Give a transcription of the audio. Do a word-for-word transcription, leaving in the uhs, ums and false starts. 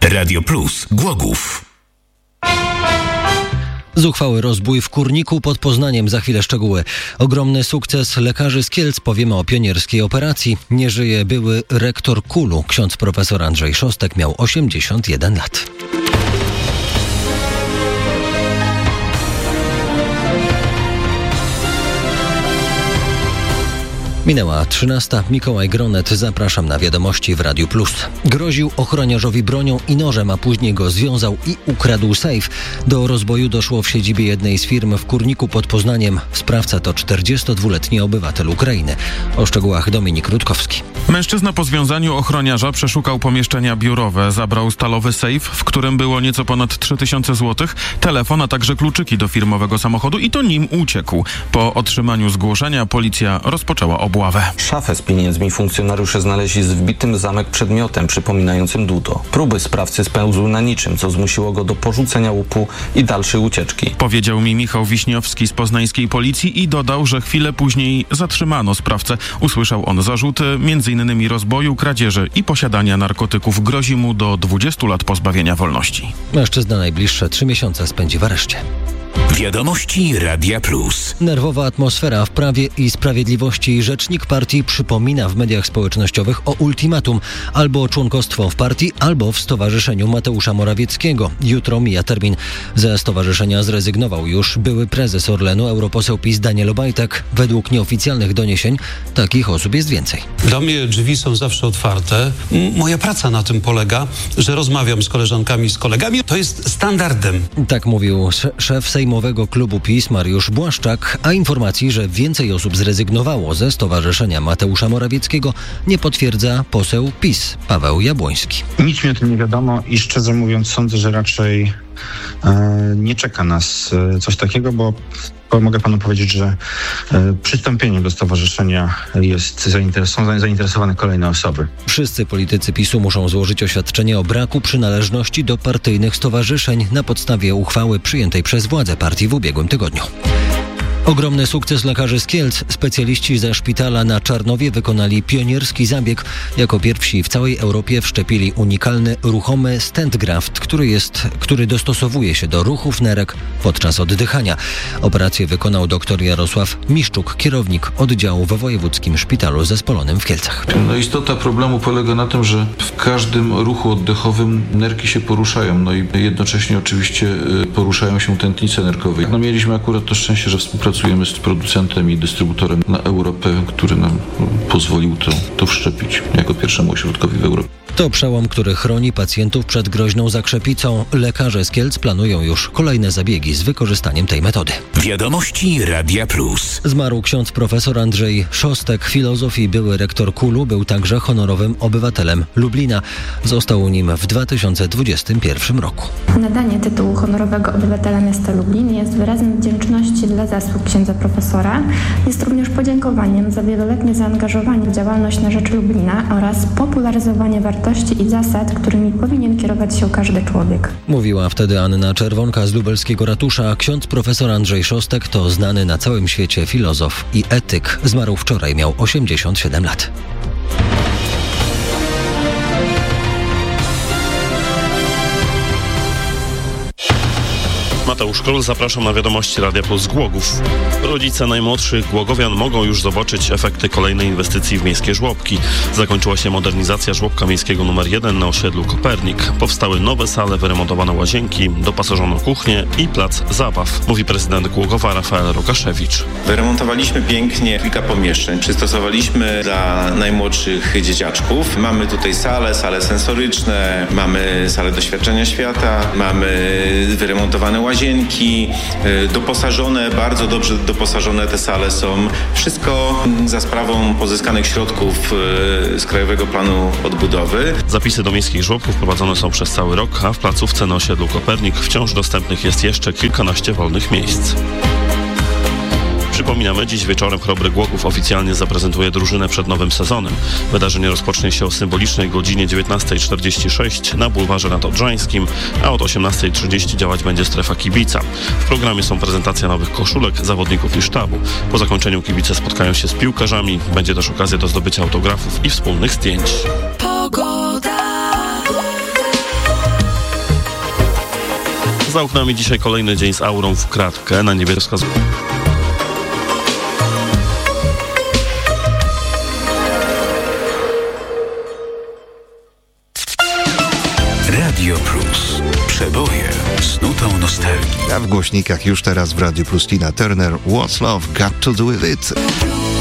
Radio Plus Głogów. Zuchwały rozbój w Kurniku pod Poznaniem. Za chwilę szczegóły. Ogromny sukces lekarzy z Kielc. Powiemy o pionierskiej operacji. Nie żyje były rektor Kulu. Ksiądz profesor Andrzej Szostek miał osiemdziesiąt jeden lat. Minęła trzynasta. Mikołaj Gronet. Zapraszam na wiadomości w Radiu Plus. Groził ochroniarzowi bronią i nożem, a później go związał i ukradł sejf. Do rozboju doszło w siedzibie jednej z firm w Kurniku pod Poznaniem. Sprawca to czterdziestodwuletni obywatel Ukrainy. O szczegółach Dominik Rutkowski. Mężczyzna po związaniu ochroniarza przeszukał pomieszczenia biurowe. Zabrał stalowy sejf, w którym było nieco ponad trzy tysiące złotych, telefon, a także kluczyki do firmowego samochodu i to nim uciekł. Po otrzymaniu zgłoszenia policja rozpoczęła obławę. Szafę z pieniędzmi funkcjonariusze znaleźli z wbitym w zamek przedmiotem przypominającym dudo. Próby sprawcy spełzły na niczym, co zmusiło go do porzucenia łupu i dalszej ucieczki. Powiedział mi Michał Wiśniowski z poznańskiej policji i dodał, że chwilę później zatrzymano sprawcę. Usłyszał on zarzuty między innymi rozboju, kradzieży i posiadania narkotyków. Grozi mu do dwudziestu lat pozbawienia wolności. Mężczyzna najbliższe trzy miesiące spędzi w areszcie. Wiadomości Radia Plus. Nerwowa atmosfera w Prawie i Sprawiedliwości. Rzecznik partii przypomina w mediach społecznościowych o ultimatum. Albo członkostwo w partii, albo w Stowarzyszeniu Mateusza Morawieckiego. Jutro mija termin. Ze stowarzyszenia zrezygnował już były prezes Orlenu, europoseł PiS Daniel Obajtek. Według nieoficjalnych doniesień takich osób jest więcej. Dla mnie drzwi są zawsze otwarte. Moja praca na tym polega, że rozmawiam z koleżankami, z kolegami. To jest standardem. Tak mówił szef sejmowego klubu PiS Mariusz Błaszczak, a informacji, że więcej osób zrezygnowało ze Stowarzyszenia Mateusza Morawieckiego, nie potwierdza poseł PiS Paweł Jabłoński. Nic mi o tym nie wiadomo i szczerze mówiąc sądzę, że raczej e, nie czeka nas e, coś takiego, bo mogę panu powiedzieć, że e, przystąpieniem do stowarzyszenia jest zainteres- są zainteresowane kolejne osoby. Wszyscy politycy PiSu muszą złożyć oświadczenie o braku przynależności do partyjnych stowarzyszeń na podstawie uchwały przyjętej przez władze partii w ubiegłym tygodniu. Ogromny sukces lekarzy z Kielc. Specjaliści ze szpitala na Czarnowie wykonali pionierski zabieg. Jako pierwsi w całej Europie wszczepili unikalny, ruchomy stent graft, który jest, który dostosowuje się do ruchów nerek podczas oddychania. Operację wykonał dr Jarosław Miszczuk, kierownik oddziału w Wojewódzkim Szpitalu Zespolonym w Kielcach. No, istota problemu polega na tym, że w każdym ruchu oddechowym nerki się poruszają, no i jednocześnie oczywiście poruszają się tętnice nerkowe. No, mieliśmy akurat to szczęście, że współpracujemy Pracujemy z producentem i dystrybutorem na Europę, który nam pozwolił to, to wszczepić jako pierwszemu ośrodkowi w Europie. To przełom, który chroni pacjentów przed groźną zakrzepicą. Lekarze z Kielc planują już kolejne zabiegi z wykorzystaniem tej metody. Wiadomości Radia Plus. Zmarł ksiądz profesor Andrzej Szostek, filozof i były rektor Kulu, był także honorowym obywatelem Lublina. Został nim w dwa tysiące dwudziestym pierwszym roku. Nadanie tytułu honorowego obywatela miasta Lublin jest wyrazem wdzięczności dla zasług księdza profesora. Jest również podziękowaniem za wieloletnie zaangażowanie w działalność na rzecz Lublina oraz popularyzowanie wartości i zasad, którymi powinien kierować się każdy człowiek. Mówiła wtedy Anna Czerwonka z lubelskiego ratusza. Ksiądz profesor Andrzej Szostek to znany na całym świecie filozof i etyk. Zmarł wczoraj, miał osiemdziesiąt siedem lat. Mateusz Król, zapraszam na wiadomości Radia Plus z Głogów. Rodzice najmłodszych Głogowian mogą już zobaczyć efekty kolejnej inwestycji w miejskie żłobki. Zakończyła się modernizacja żłobka miejskiego numer jeden na osiedlu Kopernik. Powstały nowe sale, wyremontowane łazienki, doposażono kuchnię i plac zabaw, mówi prezydent Głogowa Rafael Rokaszewicz. Wyremontowaliśmy pięknie kilka pomieszczeń, przystosowaliśmy dla najmłodszych dzieciaczków. Mamy tutaj sale, sale sensoryczne, mamy salę doświadczenia świata, mamy wyremontowane łazienki, łazienki, doposażone, bardzo dobrze doposażone te sale są. Wszystko za sprawą pozyskanych środków z Krajowego Planu Odbudowy. Zapisy do miejskich żłobków prowadzone są przez cały rok, a w placówce na osiedlu Kopernik wciąż dostępnych jest jeszcze kilkanaście wolnych miejsc. Przypominamy, dziś wieczorem Chrobry Głogów oficjalnie zaprezentuje drużynę przed nowym sezonem. Wydarzenie rozpocznie się o symbolicznej godzinie dziewiętnasta czterdzieści sześć na bulwarze Nadodrzańskim, a od osiemnasta trzydzieści działać będzie strefa kibica. W programie są prezentacja nowych koszulek, zawodników i sztabu. Po zakończeniu kibice spotkają się z piłkarzami. Będzie też okazja do zdobycia autografów i wspólnych zdjęć. Pogoda. Za oknami dzisiaj kolejny dzień z aurą w kratkę. Na niebie wskazuje. Radio Plus. Przeboje z nutą nostalgii. A w głośnikach już teraz w Radio Plus Tina Turner, What's Love Got to Do With It?